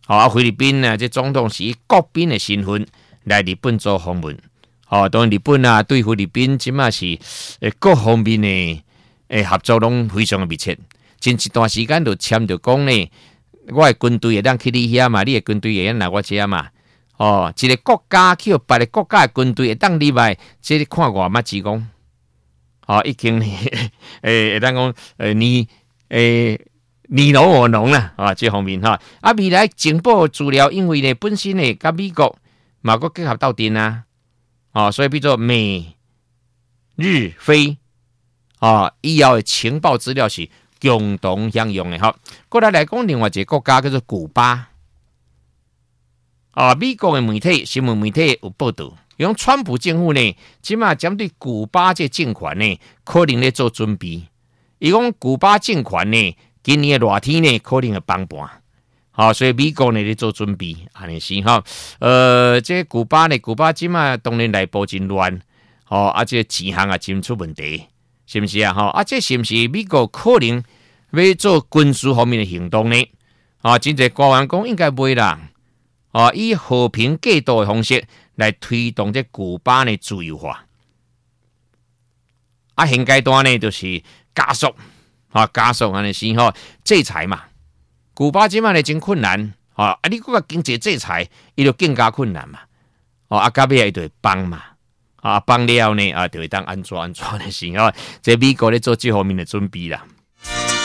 菲律宾啊，这总统是以国宾的身份来日本做访问。当然日本啊，对菲律宾即马是各方面的合作拢非常的密切。前一段时间就签着讲呢，我的军队会当去你遐嘛，你的军队会当来我遮嘛。一个国家去互别个国家的军队会当入来，这看偌捌钱讲。已经会当讲你侬我侬啦，这方面哈。未来情报资料，因为呢本身呢甲美国嘛个结合斗阵啊，所以比如说美日菲以后的情报资料是共同享用的哈。过来讲另外一个国家叫做古巴，美国的媒体新闻媒体有报道。用川普政府呢，即马针对古巴这政权呢，可能咧做准备。伊讲古巴政权呢，今年的热天呢，可能会崩盘。所以美国呢咧做准备，安尼是哈。这古巴呢，古巴即马当然内部真乱，这钱项也真出问题，是不是啊？这是不是美国可能要做军事方面的行动呢？真侪官员讲应该袂啦。以和平过渡的方式来推动这古巴的自由化。现阶段呢，就是加速安尼是制裁嘛。古巴即马呢真困难，你个经济制裁，伊就更加困难嘛。到尾伊就会崩嘛。崩了呢，就会当安怎的是这美国咧做这方面的准备啦。